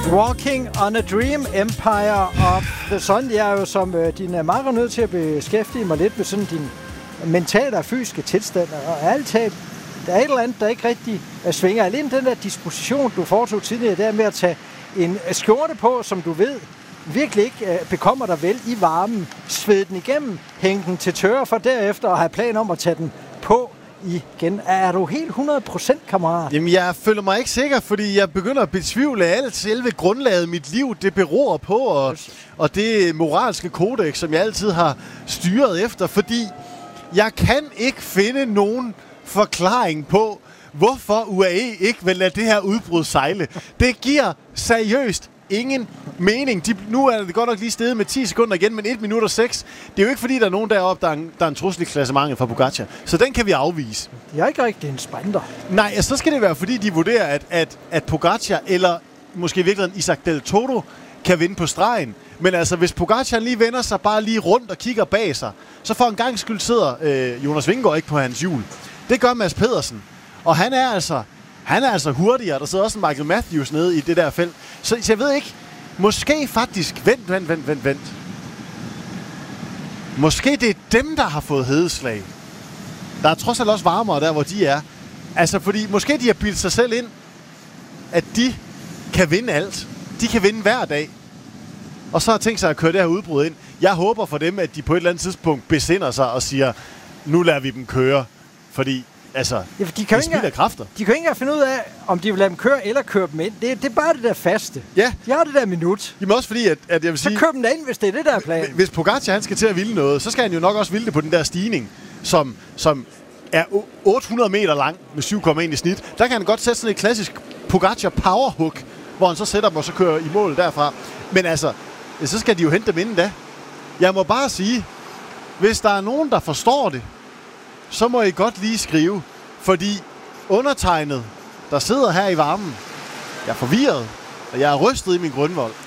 Walking on a Dream, Empire of the Sun. Jeg er jo som din makker nødt til at beskæftige mig lidt med sådan din mentale og fysiske tilstand. Og ærligt talt, der er et eller andet, der ikke rigtig svinger. Alene den der disposition, du foretog tidligere, der med at tage en skjorte på, som du ved virkelig ikke bekommer dig vel i varmen. Sved den igennem, hænge den til tørre for derefter og have plan om at tage den på igen. Er du helt 100% kammerat? Jamen, jeg føler mig ikke sikker, fordi jeg begynder at betvivle alt selve grundlaget mit liv, det beror på, og det moralske kodex, som jeg altid har styret efter, fordi jeg kan ikke finde nogen forklaring på, hvorfor UAE ikke vil lade det her udbrud sejle. Det giver seriøst ingen mening. Nu er det godt nok lige steget med 10 sekunder igen, men 1 minut og 6. Det er jo ikke fordi, der er nogen deroppe, der er en trussel i klassementet fra Pogacar. Så den kan vi afvise. Det er ikke rigtig en sprinter. Nej, altså, så skal det være, fordi de vurderer, at Pogacar, eller måske i virkeligheden Isaac Del Toro, kan vinde på stregen. Men altså, hvis Pogacar lige vender sig bare lige rundt og kigger bag sig, så for en gang skyld sidder Jonas Vingegaard ikke på hans hjul. Det gør Mads Pedersen. Og han er altså hurtigere. Der sidder også en Michael Matthews nede i det der felt. Så jeg ved ikke, måske faktisk... Vent. Måske det er dem, der har fået hedeslag. Der er trods alt også varmere der, hvor de er. Altså, fordi måske de har bildt sig selv ind, at de kan vinde alt. De kan vinde hver dag. Og så har tænkt sig at køre det her udbrud ind. Jeg håber for dem, at de på et eller andet tidspunkt besinder sig og siger, nu lader vi dem køre. Fordi, altså, ja, de spilder kræfter. De kan ikke engang finde ud af, om de vil lade dem køre eller køre dem ind. Det er bare det der faste. Ja. De har det der minut. Jamen også fordi, at jeg vil sige... Så kør dem ind, hvis det er det, der er planen. Hvis Pogacar han skal til at ville noget, så skal han jo nok også ville det på den der stigning, som er 800 meter lang med 7,1 i snit. Der kan han godt sætte sådan et klassisk Pogacar powerhook, hvor han så sætter dem og så kører i mål derfra. Men altså, så skal de jo hente dem inden da. Jeg må bare sige, hvis der er nogen, der forstår det, så må I godt lige skrive. Fordi undertegnet, der sidder her i varmen, jeg er forvirret, og jeg er rystet i min grundvold.